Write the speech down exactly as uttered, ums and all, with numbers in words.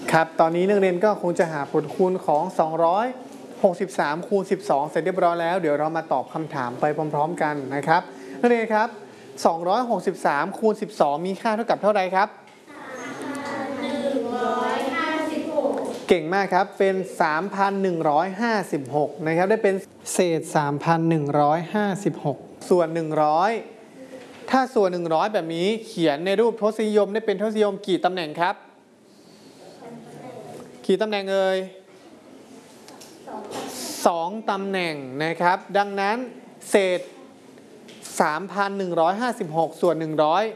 ครับตอนนี้นักเรียนก็คงจะหาผลคูณของสองร้อยหกสิบสามคูณสิบสองเสร็จเรียบร้อยแล้วเดี๋ยวเรามาตอบคำถามไปพร้อมๆกันนะครับนักเรียนครับสองร้อยหกสิบสามคูณสิบสองมีค่าเท่ากับเท่าไหร่ครับหนึ่งร้อยห้าสิบหกเก่งมากครับเป็น สามพันหนึ่งร้อยห้าสิบหก นะครับได้เป็นเศษ สามพันหนึ่งร้อยห้าสิบหก ส่วนหนึ่งร้อยถ้าส่วนหนึ่งร้อยแบบนี้เขียนในรูปทศนิยมได้เป็นทศนิยมกี่ตำแหน่งครับกี่ตำแหน่งเอ่ยสองตำแหน่งนะครับดังนั้นเศษ สามพันหนึ่งร้อยห้าสิบหก ส่วนหนึ่งร้อย